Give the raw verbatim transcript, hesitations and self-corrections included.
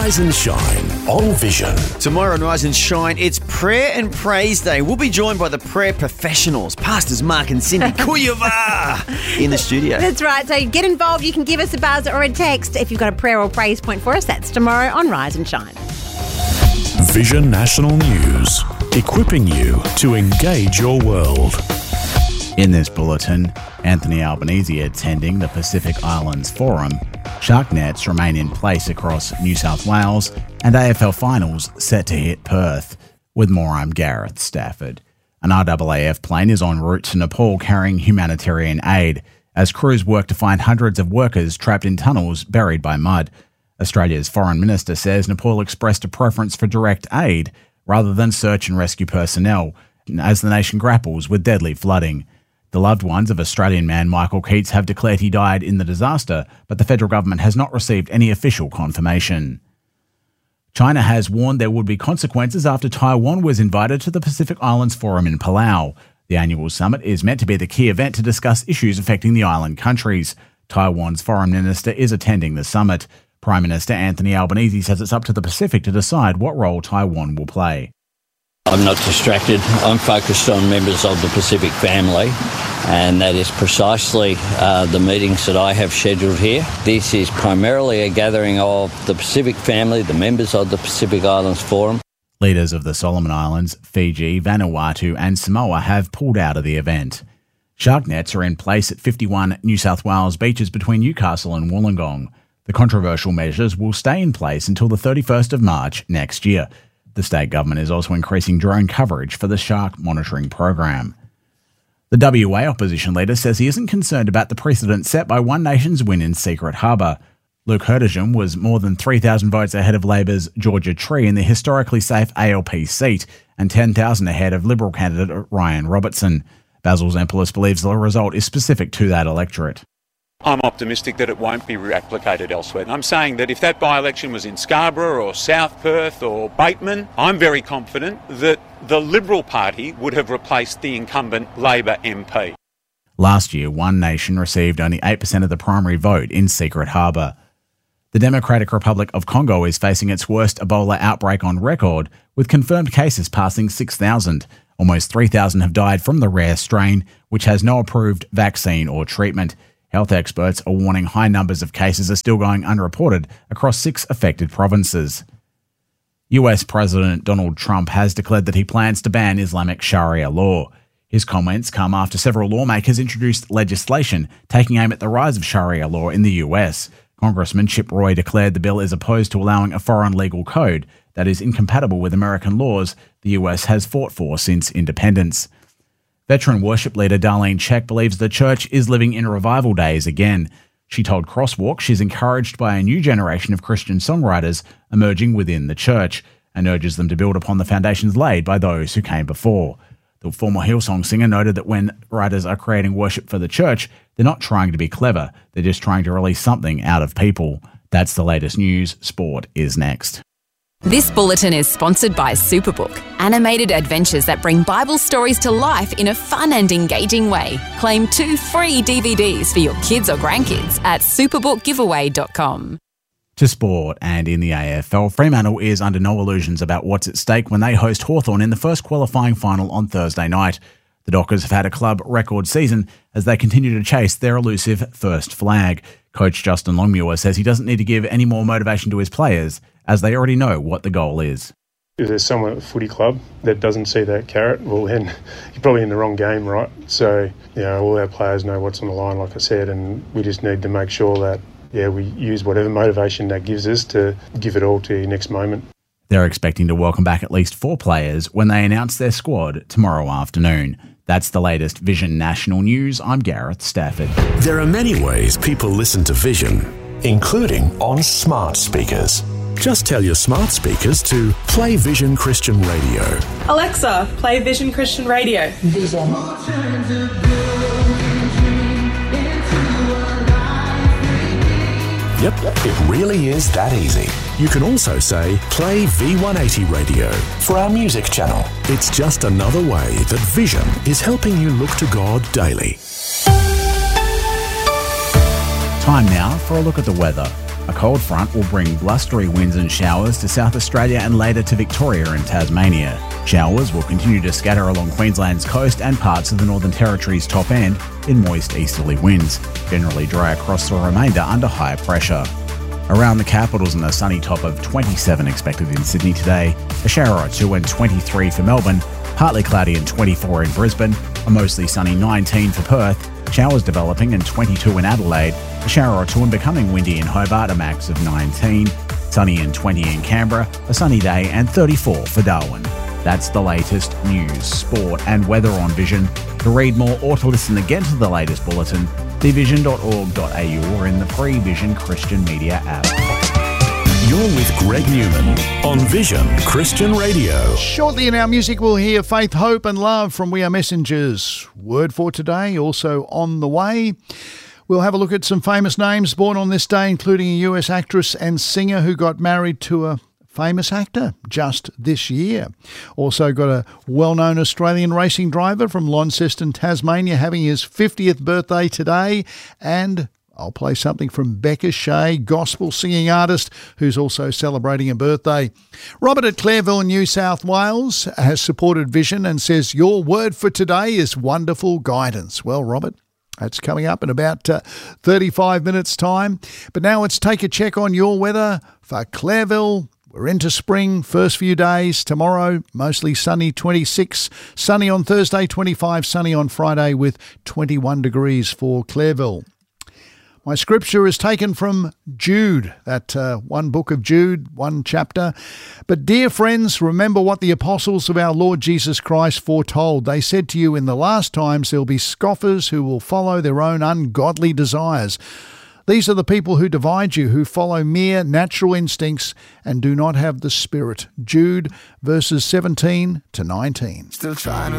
Rise and Shine on Vision. Tomorrow on Rise and Shine, it's Prayer and Praise Day. We'll be joined by the prayer professionals, Pastors Mark and Cindy Kuyava, in the studio. That's right. So get involved. You can give us a buzz or a text if you've got a prayer or praise point for us. That's tomorrow on Rise and Shine. Vision National News, equipping you to engage your world. In this bulletin, Anthony Albanese attending the Pacific Islands Forum, shark nets remain in place across New South Wales, and A F L finals set to hit Perth. With more, I'm Gareth Stafford. An R A A F plane is en route to Nepal carrying humanitarian aid as crews work to find hundreds of workers trapped in tunnels buried by mud. Australia's Foreign Minister says Nepal expressed a preference for direct aid rather than search and rescue personnel as the nation grapples with deadly flooding. The loved ones of Australian man Michael Keats have declared he died in the disaster, but the federal government has not received any official confirmation. China has warned there would be consequences after Taiwan was invited to the Pacific Islands Forum in Palau. The annual summit is meant to be the key event to discuss issues affecting the island countries. Taiwan's foreign minister is attending the summit. Prime Minister Anthony Albanese says it's up to the Pacific to decide what role Taiwan will play. I'm not distracted. I'm focused on members of the Pacific family, and that is precisely uh, the meetings that I have scheduled here. This is primarily a gathering of the Pacific family, the members of the Pacific Islands Forum. Leaders of the Solomon Islands, Fiji, Vanuatu and Samoa have pulled out of the event. Shark nets are in place at fifty-one New South Wales beaches between Newcastle and Wollongong. The controversial measures will stay in place until the thirty-first of March next year. The state government is also increasing drone coverage for the shark monitoring program. The W A opposition leader says he isn't concerned about the precedent set by One Nation's win in Secret Harbour. Luke Herdegem was more than three thousand votes ahead of Labor's Georgia Tree in the historically safe A L P seat and ten thousand ahead of Liberal candidate Ryan Robertson. Basil Zempilas believes the result is specific to that electorate. I'm optimistic that it won't be replicated elsewhere. I'm saying that if that by-election was in Scarborough or South Perth or Bateman, I'm very confident that the Liberal Party would have replaced the incumbent Labor M P. Last year, One Nation received only eight percent of the primary vote in Secret Harbour. The Democratic Republic of Congo is facing its worst Ebola outbreak on record, with confirmed cases passing six thousand. Almost three thousand have died from the rare strain, which has no approved vaccine or treatment. Health experts are warning high numbers of cases are still going unreported across six affected provinces. U S President Donald Trump has declared that he plans to ban Islamic Sharia law. His comments come after several lawmakers introduced legislation taking aim at the rise of Sharia law in the U S. Congressman Chip Roy declared the bill is opposed to allowing a foreign legal code that is incompatible with American laws the U S has fought for since independence. Veteran worship leader Darlene Zschech believes the church is living in revival days again. She told Crosswalk she's encouraged by a new generation of Christian songwriters emerging within the church and urges them to build upon the foundations laid by those who came before. The former Hillsong singer noted that when writers are creating worship for the church, they're not trying to be clever, they're just trying to release something out of people. That's the latest news. Sport is next. This bulletin is sponsored by Superbook, animated adventures that bring Bible stories to life in a fun and engaging way. Claim two free D V Ds for your kids or grandkids at superbook giveaway dot com. To sport, and in the A F L, Fremantle is under no illusions about what's at stake when they host Hawthorn in the first qualifying final on Thursday night. The Dockers have had a club record season as they continue to chase their elusive first flag. Coach Justin Longmuir says he doesn't need to give any more motivation to his players as they already know what the goal is. If there's someone at the footy club that doesn't see that carrot, well then you're probably in the wrong game, right? So, you know, all our players know what's on the line, like I said, and we just need to make sure that, yeah, we use whatever motivation that gives us to give it all to the next moment. They're expecting to welcome back at least four players when they announce their squad tomorrow afternoon. That's the latest Vision National News. I'm Gareth Stafford. There are many ways people listen to Vision, including on smart speakers. Just tell your smart speakers to play Vision Christian Radio. Alexa, play Vision Christian Radio. Vision. Yep, it really is that easy. You can also say, play V one eighty Radio for our music channel. It's just another way that Vision is helping you look to God daily. Time now for a look at the weather. A cold front will bring blustery winds and showers to South Australia and later to Victoria and Tasmania. Showers will continue to scatter along Queensland's coast and parts of the Northern Territory's top end in moist easterly winds, generally dry across the remainder under high pressure. Around the capitals and a sunny top of twenty-seven expected in Sydney today, a shower or two and twenty-three for Melbourne, partly cloudy and twenty-four in Brisbane, a mostly sunny nineteen for Perth, showers developing and twenty-two in Adelaide, a shower or two and becoming windy in Hobart, a max of nineteen, sunny and twenty in Canberra, a sunny day and thirty-four for Darwin. That's the latest news, sport and weather on Vision. To read more or to listen again to the latest bulletin, see vision dot org dot a u or in the free Vision Christian Media app. You're with Greg Newman on Vision Christian Radio. Shortly in our music, we'll hear Faith, Hope and Love from We Are Messengers. Word for today, also on the way. We'll have a look at some famous names born on this day, including a U S actress and singer who got married to a famous actor just this year. Also got a well-known Australian racing driver from Launceston, Tasmania, having his fiftieth birthday today. And I'll play something from Becca Shea, gospel singing artist, who's also celebrating a birthday. Robert at Clareville, New South Wales, has supported Vision and says, your word for today is wonderful guidance. Well, Robert, that's coming up in about uh, thirty-five minutes' time. But now let's take a check on your weather for Clareville. We're into spring, first few days. Tomorrow, mostly sunny, twenty-six. Sunny on Thursday, twenty-five. Sunny on Friday with twenty-one degrees for Clareville. My scripture is taken from Jude, that uh, one book of Jude, one chapter. But dear friends, remember what the apostles of our Lord Jesus Christ foretold. They said to you, in the last times there will be scoffers who will follow their own ungodly desires. These are the people who divide you, who follow mere natural instincts and do not have the Spirit. Jude, verses seventeen to nineteen. Still trying to